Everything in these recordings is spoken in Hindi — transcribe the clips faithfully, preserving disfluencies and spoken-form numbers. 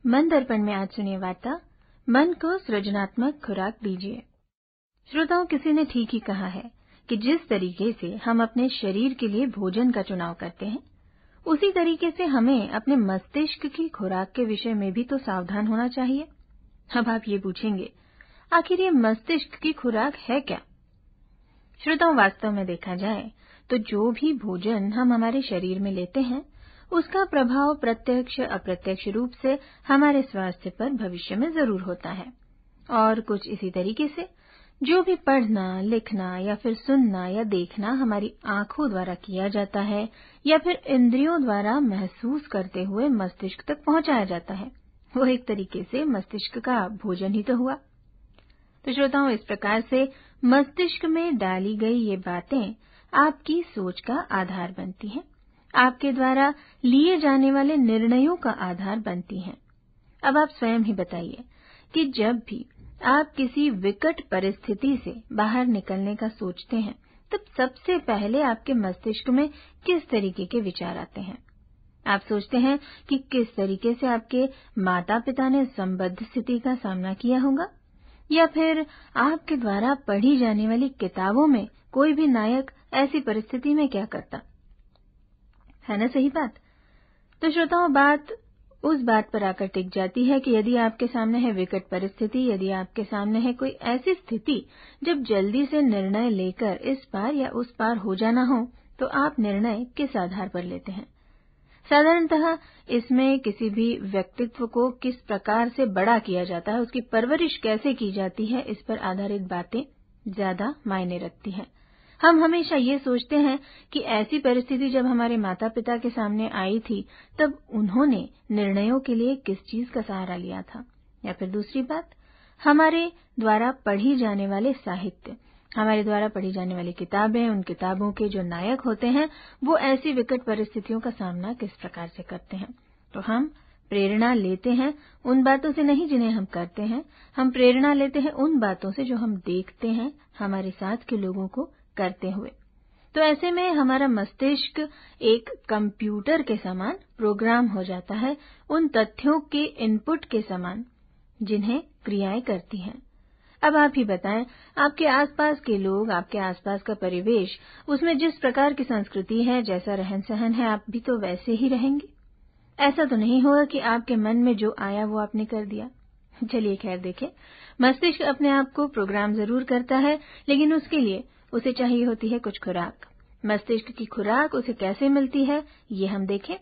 मन दर्पण में आज सुनिए वार्ता, मन को सृजनात्मक खुराक दीजिए। श्रोताओं, किसी ने ठीक ही कहा है कि जिस तरीके से हम अपने शरीर के लिए भोजन का चुनाव करते हैं, उसी तरीके से हमें अपने मस्तिष्क की खुराक के विषय में भी तो सावधान होना चाहिए। अब आप ये पूछेंगे, आखिर ये मस्तिष्क की खुराक है क्या? श्रोताओं, वास्तव में देखा जाए तो जो भी भोजन हम हमारे शरीर में लेते हैं, उसका प्रभाव प्रत्यक्ष अप्रत्यक्ष रूप से हमारे स्वास्थ्य पर भविष्य में जरूर होता है। और कुछ इसी तरीके से जो भी पढ़ना, लिखना या फिर सुनना या देखना हमारी आंखों द्वारा किया जाता है या फिर इंद्रियों द्वारा महसूस करते हुए मस्तिष्क तक पहुंचाया जाता है, वो एक तरीके से मस्तिष्क का भोजन ही तो हुआ। तो श्रोताओं, इस प्रकार से मस्तिष्क में डाली गई ये बातें आपकी सोच का आधार बनती हैं, आपके द्वारा लिए जाने वाले निर्णयों का आधार बनती हैं। अब आप स्वयं ही बताइए कि जब भी आप किसी विकट परिस्थिति से बाहर निकलने का सोचते हैं, तब सबसे पहले आपके मस्तिष्क में किस तरीके के विचार आते हैं? आप सोचते हैं कि किस तरीके से आपके माता पिता ने संबद्ध स्थिति का सामना किया होगा, या फिर आपके द्वारा पढ़ी जाने वाली किताबों में कोई भी नायक ऐसी परिस्थिति में क्या करता है ना? सही बात। तो श्रोताओं, बात उस बात पर आकर टिक जाती है कि यदि आपके सामने है विकट परिस्थिति, यदि आपके सामने है कोई ऐसी स्थिति जब जल्दी से निर्णय लेकर इस पार या उस पार हो जाना हो, तो आप निर्णय किस आधार पर लेते हैं? साधारणतः इसमें किसी भी व्यक्तित्व को किस प्रकार से बड़ा किया जाता है, उसकी परवरिश कैसे की जाती है, इस पर आधारित बातें ज्यादा मायने रखती हैं। हम हमेशा ये सोचते हैं कि ऐसी परिस्थिति जब हमारे माता पिता के सामने आई थी, तब उन्होंने निर्णयों के लिए किस चीज का सहारा लिया था। या फिर दूसरी बात, हमारे द्वारा पढ़ी जाने वाले साहित्य, हमारे द्वारा पढ़ी जाने वाली किताबें, उन किताबों के जो नायक होते हैं, वो ऐसी विकट परिस्थितियों का सामना किस प्रकार से करते हैं। तो हम प्रेरणा लेते हैं उन बातों से नहीं जिन्हें हम करते हैं, हम प्रेरणा लेते हैं उन बातों से जो हम देखते हैं हमारे साथ के लोगों को करते हुए। तो ऐसे में हमारा मस्तिष्क एक कंप्यूटर के समान प्रोग्राम हो जाता है, उन तथ्यों के इनपुट के समान जिन्हें क्रियाएं करती हैं। अब आप ही बताएं, आपके आसपास के लोग, आपके आसपास का परिवेश, उसमें जिस प्रकार की संस्कृति है, जैसा रहन सहन है, आप भी तो वैसे ही रहेंगे। ऐसा तो नहीं होगा कि आपके मन में जो आया वो आपने कर दिया। चलिए खैर, देखें, मस्तिष्क अपने आप को प्रोग्राम जरूर करता है, लेकिन उसके लिए उसे चाहिए होती है कुछ खुराक। मस्तिष्क की खुराक उसे कैसे मिलती है, ये हम देखें।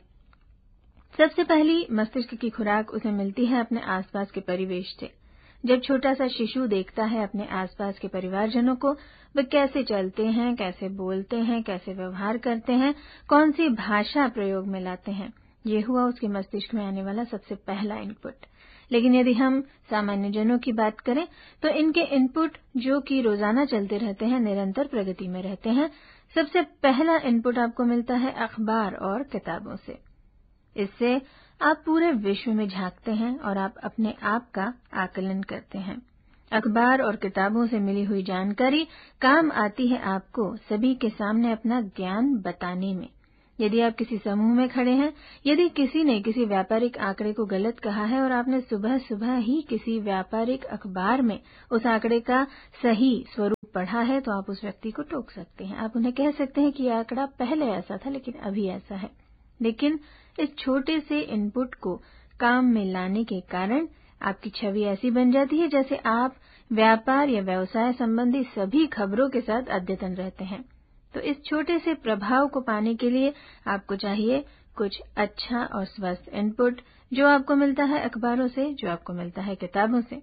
सबसे पहली मस्तिष्क की खुराक उसे मिलती है अपने आसपास के परिवेश से। जब छोटा सा शिशु देखता है अपने आसपास के परिवारजनों को, वे कैसे चलते हैं, कैसे बोलते हैं, कैसे व्यवहार करते हैं, कौन सी भाषा प्रयोग में लाते हैं, ये हुआ उसके मस्तिष्क में आने वाला सबसे पहला इनपुट। लेकिन यदि हम सामान्य जनों की बात करें, तो इनके इनपुट जो कि रोजाना चलते रहते हैं, निरंतर प्रगति में रहते हैं। सबसे पहला इनपुट आपको मिलता है अखबार और किताबों से। इससे आप पूरे विश्व में झांकते हैं और आप अपने आप का आकलन करते हैं। अखबार और किताबों से मिली हुई जानकारी काम आती है आपको सभी के सामने अपना ज्ञान बताने में। यदि आप किसी समूह में खड़े हैं, यदि किसी ने किसी व्यापारिक आंकड़े को गलत कहा है और आपने सुबह सुबह ही किसी व्यापारिक अखबार में उस आंकड़े का सही स्वरूप पढ़ा है, तो आप उस व्यक्ति को टोक सकते हैं। आप उन्हें कह सकते हैं कि यह आंकड़ा पहले ऐसा था, लेकिन अभी ऐसा है। लेकिन इस छोटे से इनपुट को काम में लाने के कारण आपकी छवि ऐसी बन जाती है जैसे आप व्यापार या व्यवसाय संबंधी सभी खबरों के साथ अद्यतन रहते हैं। तो इस छोटे से प्रभाव को पाने के लिए आपको चाहिए कुछ अच्छा और स्वस्थ इनपुट, जो आपको मिलता है अखबारों से, जो आपको मिलता है किताबों से।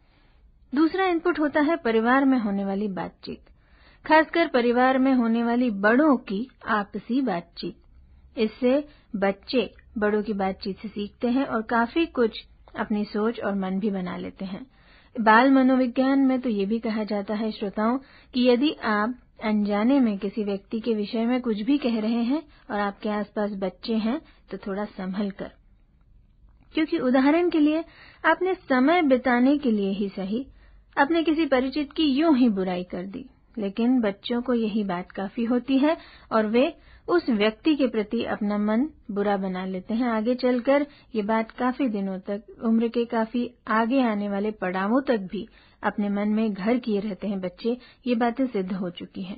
दूसरा इनपुट होता है परिवार में होने वाली बातचीत, खासकर परिवार में होने वाली बड़ों की आपसी बातचीत। इससे बच्चे बड़ों की बातचीत से सीखते हैं और काफी कुछ अपनी सोच और मन भी बना लेते हैं। बाल मनोविज्ञान में तो ये भी कहा जाता है श्रोताओं कि यदि आप अनजाने में किसी व्यक्ति के विषय में कुछ भी कह रहे हैं और आपके आसपास बच्चे हैं, तो थोड़ा संभल कर, क्योंकि उदाहरण के लिए आपने समय बिताने के लिए ही सही अपने किसी परिचित की यूं ही बुराई कर दी, लेकिन बच्चों को यही बात काफी होती है और वे उस व्यक्ति के प्रति अपना मन बुरा बना लेते हैं। आगे चलकर ये बात काफी दिनों तक, उम्र के काफी आगे आने वाले पड़ावों तक भी अपने मन में घर किए रहते हैं बच्चे। ये बातें सिद्ध हो चुकी हैं।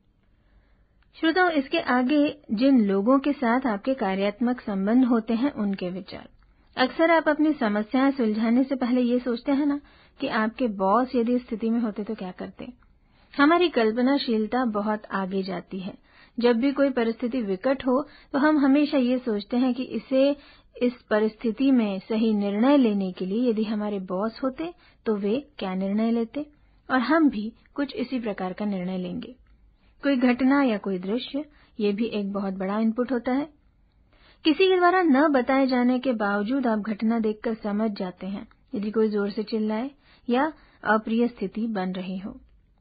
श्रोताओं, इसके आगे जिन लोगों के साथ आपके कार्यात्मक संबंध होते हैं उनके विचार। अक्सर आप अपनी समस्याएं सुलझाने से पहले ये सोचते हैं ना कि आपके बॉस यदि इस स्थिति में होते तो क्या करते। हमारी कल्पनाशीलता बहुत आगे जाती है। जब भी कोई परिस्थिति विकट हो तो हम हमेशा ये सोचते हैं कि इसे इस परिस्थिति में सही निर्णय लेने के लिए यदि हमारे बॉस होते तो वे क्या निर्णय लेते, और हम भी कुछ इसी प्रकार का निर्णय लेंगे। कोई घटना या कोई दृश्य, ये भी एक बहुत बड़ा इनपुट होता है। किसी के द्वारा न बताए जाने के बावजूद आप घटना देखकर समझ जाते हैं यदि कोई जोर से चिल्लाए या अप्रिय स्थिति बन रही हो।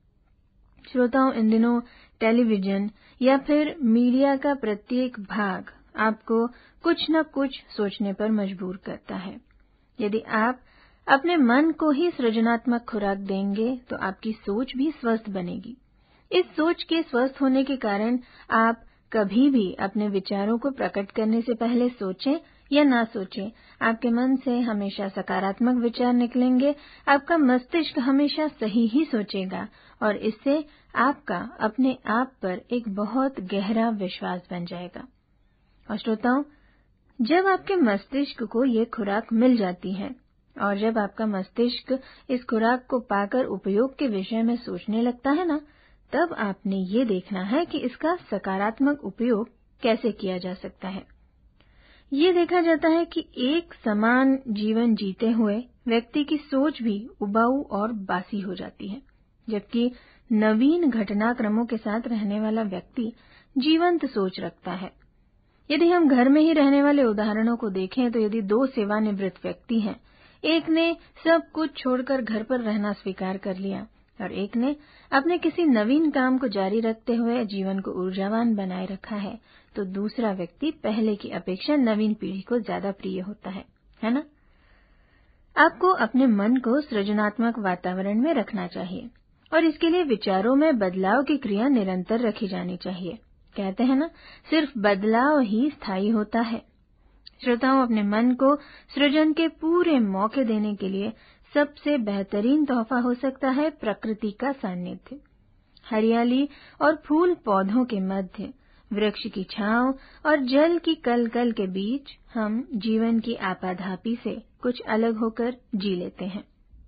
श्रोताओं, इन दिनों टेलीविजन या फिर मीडिया का प्रत्येक भाग आपको कुछ न कुछ सोचने पर मजबूर करता है। यदि आप अपने मन को ही सृजनात्मक खुराक देंगे तो आपकी सोच भी स्वस्थ बनेगी। इस सोच के स्वस्थ होने के कारण आप कभी भी अपने विचारों को प्रकट करने से पहले सोचें या ना सोचें, आपके मन से हमेशा सकारात्मक विचार निकलेंगे। आपका मस्तिष्क हमेशा सही ही सोचेगा और इससे आपका अपने आप पर एक बहुत गहरा विश्वास बन जाएगा। और श्रोताओं, जब आपके मस्तिष्क को ये खुराक मिल जाती है और जब आपका मस्तिष्क इस खुराक को पाकर उपयोग के विषय में सोचने लगता है ना, तब आपने ये देखना है कि इसका सकारात्मक उपयोग कैसे किया जा सकता है। ये देखा जाता है कि एक समान जीवन जीते हुए व्यक्ति की सोच भी उबाऊ और बासी हो जाती है, जबकि नवीन घटनाक्रमों के साथ रहने वाला व्यक्ति जीवंत सोच रखता है। यदि हम घर में ही रहने वाले उदाहरणों को देखें तो यदि दो सेवानिवृत्त व्यक्ति हैं, एक ने सब कुछ छोड़कर घर पर रहना स्वीकार कर लिया और एक ने अपने किसी नवीन काम को जारी रखते हुए जीवन को ऊर्जावान बनाए रखा है, तो दूसरा व्यक्ति पहले की अपेक्षा नवीन पीढ़ी को ज्यादा प्रिय होता है, है ना? आपको अपने मन को सृजनात्मक वातावरण में रखना चाहिए और इसके लिए विचारों में बदलाव की क्रिया निरंतर रखी जानी चाहिए। कहते हैं ना, सिर्फ बदलाव ही स्थायी होता है। श्रोताओं, अपने मन को सृजन के पूरे मौके देने के लिए सबसे बेहतरीन तोहफा हो सकता है प्रकृति का सानिध्य। हरियाली और फूल पौधों के मध्य, वृक्ष की छांव और जल की कलकल के बीच हम जीवन की आपाधापी से कुछ अलग होकर जी लेते हैं।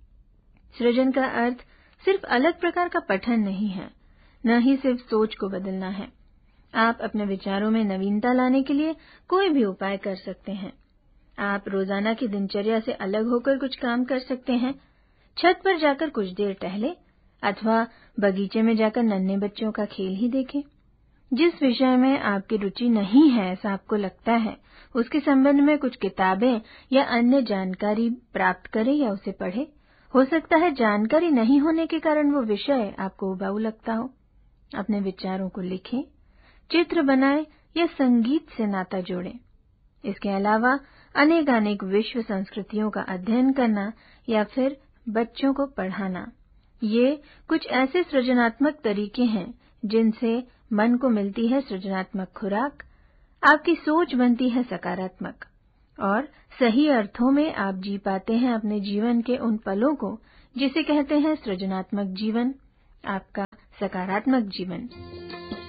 सृजन का अर्थ सिर्फ अलग प्रकार का पठन नहीं है, न ही सिर्फ सोच को बदलना है। आप अपने विचारों में नवीनता लाने के लिए कोई भी उपाय कर सकते हैं। आप रोजाना की दिनचर्या से अलग होकर कुछ काम कर सकते हैं। छत पर जाकर कुछ देर टहले अथवा बगीचे में जाकर नन्हे बच्चों का खेल ही देखें। जिस विषय में आपकी रुचि नहीं है, ऐसा आपको लगता है, उसके संबंध में कुछ किताबें या अन्य जानकारी प्राप्त करें या उसे पढ़ें। हो सकता है जानकारी नहीं होने के कारण वो विषय आपको उबाऊ लगता हो। अपने विचारों को लिखें, चित्र बनाएं या संगीत से नाता जोड़ें। इसके अलावा अनेकानेक विश्व संस्कृतियों का अध्ययन करना या फिर बच्चों को पढ़ाना, ये कुछ ऐसे सृजनात्मक तरीके हैं जिनसे मन को मिलती है सृजनात्मक खुराक, आपकी सोच बनती है सकारात्मक और सही अर्थों में आप जी पाते हैं अपने जीवन के उन पलों को जिसे कहते हैं सृजनात्मक जीवन, आपका सकारात्मक जीवन।